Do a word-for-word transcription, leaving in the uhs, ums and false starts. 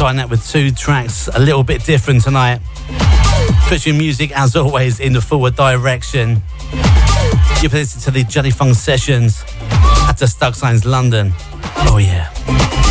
starting out with two tracks, a little bit different tonight. Pushing music, as always, in the forward direction. You've listened to the Jelly Funk Sessions at the Stuck Signs London. Oh yeah.